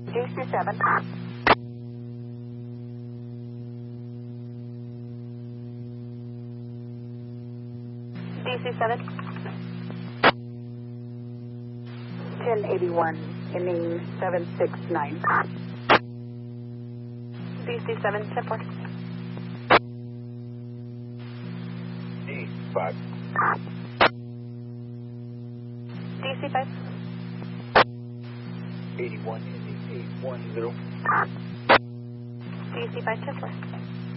DC7. DC7. 1081, ending 769. DC7, 10-4. D5. DC5. 81, ending 810. DC5, 10-4.